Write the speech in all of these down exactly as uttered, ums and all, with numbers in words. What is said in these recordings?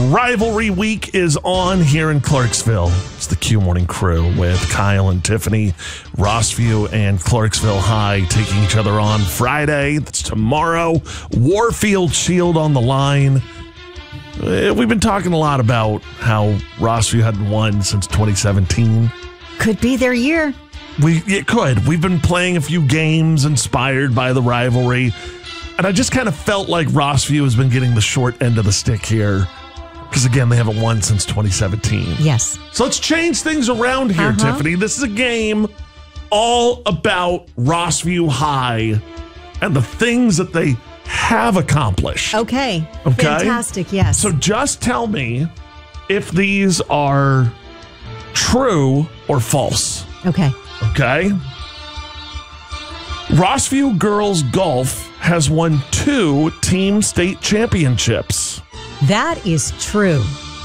Rivalry week is on here in Clarksville. It's the Q Morning Crew with Kyle and Tiffany. Rossview and Clarksville High taking each other on Friday. That's tomorrow. Warfield Shield on the line. We've been talking a lot about how Rossview hadn't won since twenty seventeen. Could be their year. We It could. We've been playing a few games inspired by the rivalry. And I just kind of felt like Rossview has been getting the short end of the stick here. Because, again, they haven't won since twenty seventeen. Yes. So let's change things around here, uh-huh. Tiffany. This is a game all about Rossview High and the things that they have accomplished. Okay. Okay. Fantastic, yes. So just tell me if these are true or false. Okay. Okay. Rossview Girls Golf has won two team state championships. That is true.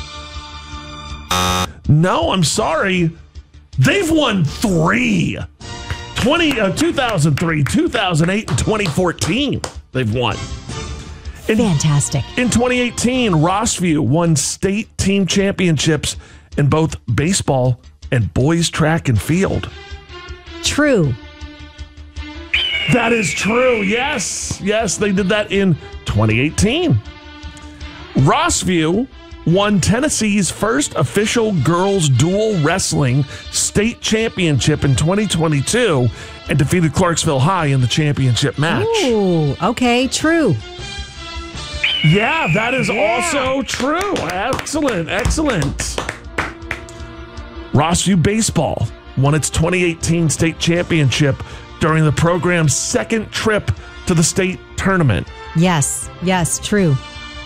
No, I'm sorry. They've won three. twenty, uh, two thousand three, two thousand eight, and twenty fourteen. They've won. In, Fantastic. In twenty eighteen, Rossview won state team championships in both baseball and boys track and field. True. That is true. Yes. Yes, they did that in twenty eighteen. Rossview won Tennessee's first official girls dual wrestling state championship in twenty twenty-two and defeated Clarksville High in the championship match. Ooh, okay, true. Yeah, that is Yeah. also true. Excellent, excellent. Rossview Baseball won its twenty eighteen state championship during the program's second trip to the state tournament. Yes, yes, true.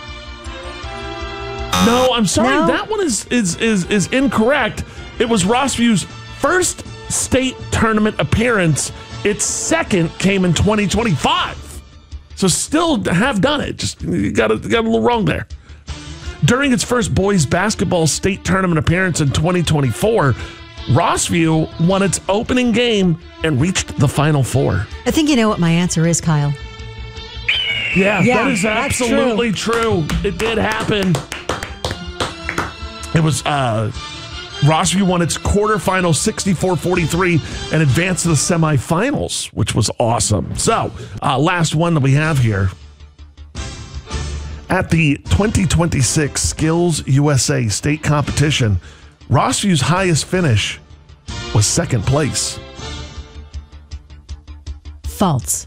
No, I'm sorry. No? That one is is is is incorrect. It was Rossview's first state tournament appearance. Its second came in twenty twenty-five. So still have done it. Just you got a, got a little wrong there. During its first boys basketball state tournament appearance in twenty twenty-four, Rossview won its opening game and reached the Final Four. I think you know what my answer is, Kyle. Yeah, Yeah, that is that's absolutely true. It did happen. It was uh, Rossview won its quarterfinal sixty-four forty-three and advanced to the semifinals, which was awesome. So, uh, last one that we have here. At the twenty twenty-six Skills U S A state competition, Rossview's highest finish was second place. False.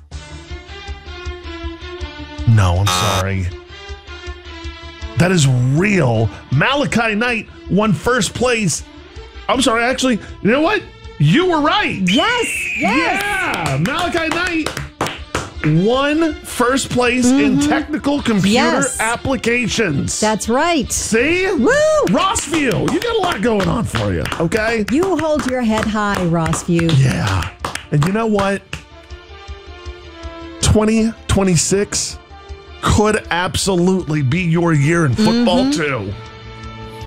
No, I'm sorry. That is real. Malachi Knight won first place. I'm sorry, actually, you know what? You were right. Yes, yes. Yeah, Malachi Knight won first place mm-hmm. in technical computer yes. applications. That's right. See? Woo! Rossview, you got a lot going on for you, okay? You hold your head high, Rossview. Yeah. And you know what? twenty twenty-six could absolutely be your year in football, mm-hmm. too.